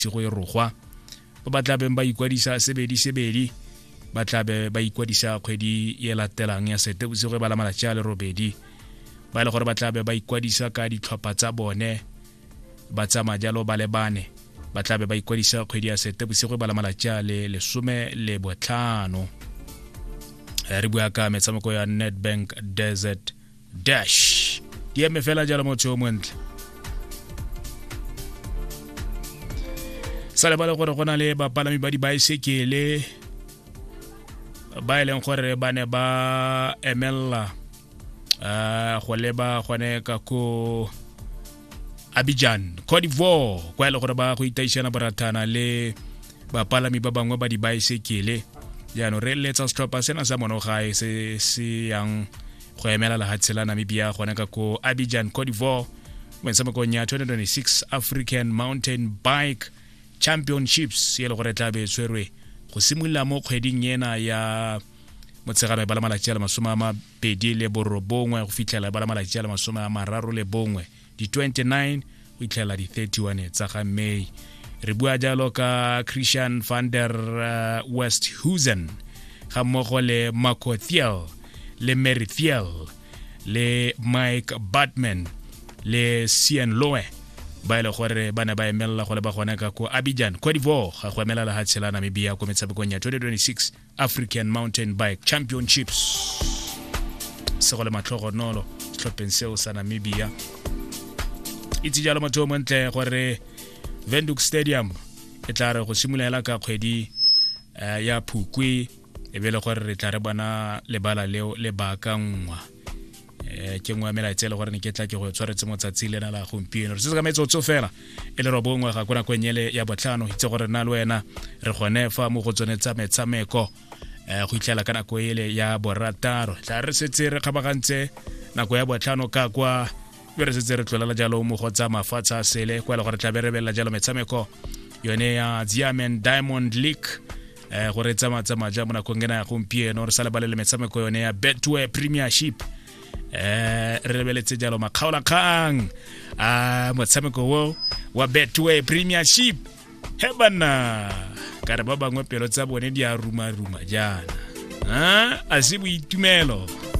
go rogwa ba tla be ba ikwadisa sebedi ba tla be ba ikwadisa kgwedi ye latelang ya Seetebosigo ba la malatsi a le robedi ba ile gore ba tla be ba ikwadisa ka ditlhopha tsa bone ba tsama jalo ba le bane ba tla be ba ikwadisa kgwedi ya Seetebosigo ba la malatsi a le 15 re bua ka metshameko ya Nedbank Desert Dash di eme fela jalo motho o montle sale ba le gore gona le bapalami ba dibaesekele ba ileng gore ba ne ba emella go leba gone ka ko Abidjan Cote d'Ivoire kwa ile gore ba go itaishana baratana le bapalami ba bangwe ba dibaesekele ya no re letsa setlhopha sena sa monogae se yang go emela la hatsela Namibia gone ka ko Abidjan Cote d'Ivoire metshamekong ya 2026 African Mountain Bike Championships ye le gore tla be tshwerwe go simolola mo kgweding yena ya motsegano ba la malatsi a le 29 go fitlhela ba la malatsi a le 31 di 29 go fitlhela di 31 tsa ga May re bua jalo ka Christian van der Westhuizen ga mmogo le Marco Thiel le Mary Thiel le Mike Batman le Cian Loe ba ile gore bana ba emela go le ba gona ka ko Abidjan Cote d'Ivoire ga go emela la hatsela Namibia go metshamekong ya 2026 African Mountain Bike Championships se go le matlhogo nolo tlhopheng seo sa Namibia itse jalo motho mo ntle gore Windhoek Stadium e tla re go simolola ka kgwedi ya Phukwi e be le gore re tla re bona lebala leo le baakangwa ke ngwa mela tsele gore ne ke tla ke go tshwaretse motsatsi lena la gompieno re se ka metso fela e le robongwe ga kona kwenyele ya botlhano itse gore nna le wena re gone fa mo go tsonetsa metshameko go itlela kana ko ele ya borataro tla re setse re kgabagantse nako ya botlhano ka kwa re setse re tlolela jalo mo go tsa mafatsha sele kwa le gore tla be re bella jalo metshameko yone ya Diamond Diamond League gore tsama ja mo nakong ngena ya gompieno re sala balele metshameko yone ya Betway Premiership re beletse jalo makgaola kgang motshameko wa Betway Premiership hebana ka re ba bangwe pelo tsa bone di a ruma jana a se boitumelo